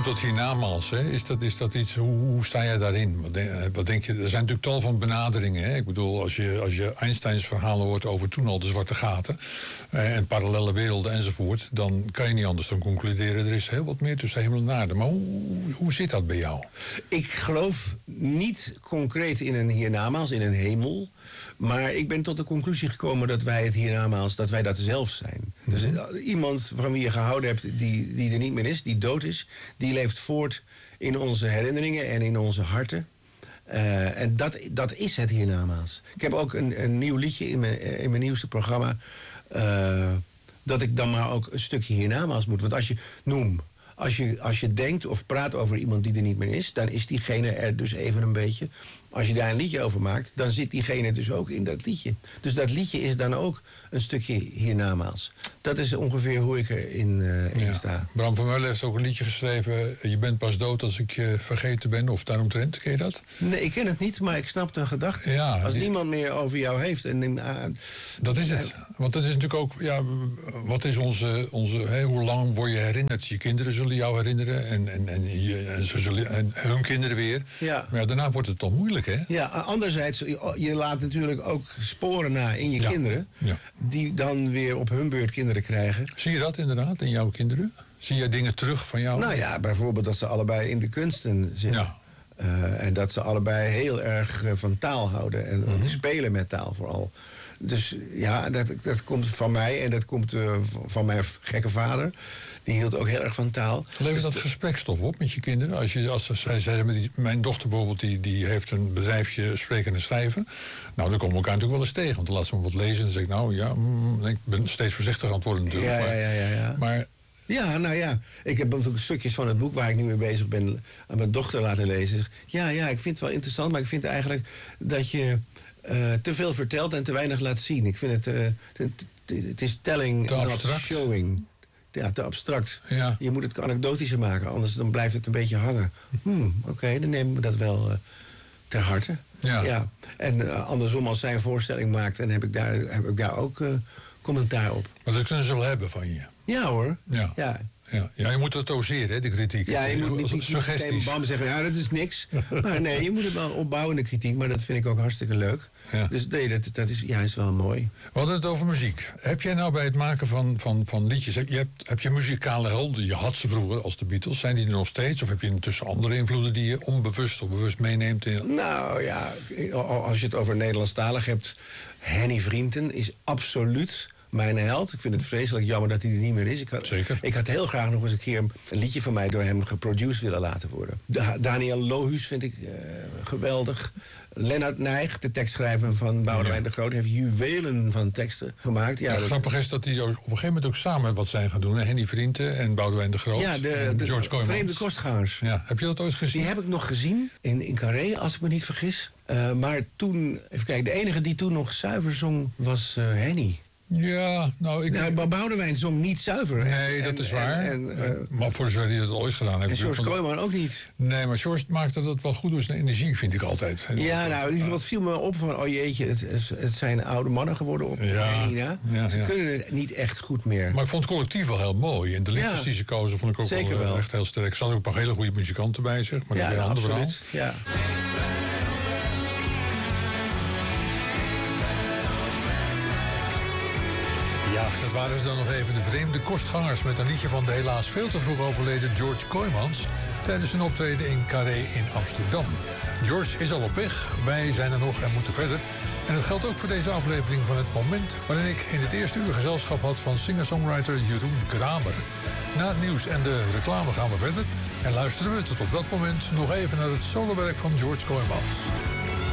tot hiernamaals, hè? Is dat iets, hoe sta jij daarin? Wat denk je? Er zijn natuurlijk tal van benaderingen. Hè? Ik bedoel, als je Einsteins verhalen hoort over toen al de zwarte gaten en parallele werelden enzovoort, dan kan je niet anders dan concluderen, er is heel wat meer tussen hemel en aarde. Maar hoe zit dat bij jou? Ik geloof niet concreet in een hiernamaals, in een hemel. Maar ik ben tot de conclusie gekomen dat wij het hiernamaals, dat wij dat zelf zijn. Dus iemand van wie je gehouden hebt die er niet meer is, die dood is, die leeft voort in onze herinneringen en in onze harten. En dat is het hiernamaals. Ik heb ook een nieuw liedje in mijn nieuwste programma, dat ik dan maar ook een stukje hiernamaals moet. Want als je denkt of praat over iemand die er niet meer is, dan is diegene er dus even een beetje. Als je daar een liedje over maakt, dan zit diegene dus ook in dat liedje. Dus dat liedje is dan ook een stukje hiernamaals. Dat is ongeveer hoe ik erin sta. Bram van Meulen heeft ook een liedje geschreven, je bent pas dood als ik je vergeten ben, of daaromtrent, ken je dat? Nee, ik ken het niet, maar ik snap de gedachte. Ja, als niemand meer over jou heeft. Dat is het. Want dat is natuurlijk ook, wat is onze hoe lang word je herinnerd? Je kinderen zullen jou herinneren en ze zullen hun kinderen weer. Ja. Maar daarna wordt het dan moeilijk. Ja, anderzijds, je laat natuurlijk ook sporen na in je kinderen, die dan weer op hun beurt kinderen krijgen. Zie je dat inderdaad in jouw kinderen? Zie je dingen terug van jou? Nou ja, bijvoorbeeld dat ze allebei in de kunsten zitten. Ja. En dat ze allebei heel erg van taal houden en spelen met taal vooral. Dus ja, dat komt van mij en dat komt van mijn gekke vader. Die hield ook heel erg van taal. Levert dat gesprekstof op met je kinderen? Als zij zeggen, mijn dochter bijvoorbeeld, die heeft een bedrijfje spreken en schrijven. Nou, dan komen we elkaar natuurlijk wel eens tegen. Want dan laat ze me wat lezen en dan zeg ik, ik ben steeds voorzichtiger aan het worden natuurlijk. Ja. Maar ja, nou ja. Ik heb bijvoorbeeld stukjes van het boek waar ik nu mee bezig ben aan mijn dochter laten lezen. Ja, ik vind het wel interessant, maar ik vind eigenlijk dat je te veel vertelt en te weinig laat zien. Ik vind het is telling, not showing. Ja, te abstract. Ja. Je moet het anekdotischer maken, anders dan blijft het een beetje hangen. Oké, dan nemen we dat wel ter harte. Ja. En andersom, als zij een voorstelling maakt, dan heb ik daar ook commentaar op. Maar dat kunnen ze wel hebben van je. Ja hoor. Ja, je moet het doseren, de kritiek. Ja, je moet niet meteen bam zeggen, dat is niks. Maar nee, je moet het wel opbouwen, de kritiek. Maar dat vind ik ook hartstikke leuk. Ja. Dus nee, dat is wel mooi. We hadden het over muziek. Heb jij nou bij het maken van liedjes, heb je muzikale helden? Je had ze vroeger als de Beatles. Zijn die er nog steeds? Of heb je intussen andere invloeden die je onbewust of bewust meeneemt? Nou ja, als je het over Nederlandstalig hebt, Henny Vrienden is absoluut mijn held. Ik vind het vreselijk jammer dat hij er niet meer is. Ik had heel graag nog eens een keer een liedje van mij door hem geproduced willen laten worden. Daniel Lohuus vind ik geweldig. Lennart Nijg, de tekstschrijver van Boudewijn de Groot, heeft juwelen van teksten gemaakt. Ja, grappig is dat die op een gegeven moment ook samen wat zijn gaan doen. Henny Vrienden en Boudewijn de Groot. Ja, de George Kooijmans. Vreemde kostgangers. Ja, heb je dat ooit gezien? Die heb ik nog gezien in Carré, als ik me niet vergis. Maar toen, even kijken, de enige die toen nog zuiver zong was Henny. Ja, Boudewijn zong niet zuiver. Nee, dat is waar. Maar voor zover hij dat ooit gedaan heeft. En George Kooijman ook niet. Nee, maar George maakte dat wel goed door zijn energie, vind ik altijd. Wat viel me op van, oh jeetje, het zijn oude mannen geworden op Nina. Ze kunnen het niet echt goed meer. Maar ik vond het collectief wel heel mooi. En de liedjes die ze kozen vond ik ook wel echt heel sterk. Er zaten ook een paar hele goede muzikanten bij zich. Maar dat is een ander verhaal. Ja. Ja, dat waren ze dan nog even de vreemde kostgangers met een liedje van de helaas veel te vroeg overleden George Kooijmans tijdens een optreden in Carré in Amsterdam. George is al op weg, wij zijn er nog en moeten verder. En dat geldt ook voor deze aflevering van Het Moment, waarin ik in het eerste uur gezelschap had van singer-songwriter Jeroen Kramer. Na het nieuws en de reclame gaan we verder en luisteren we tot op dat moment nog even naar het solowerk van George Kooijmans.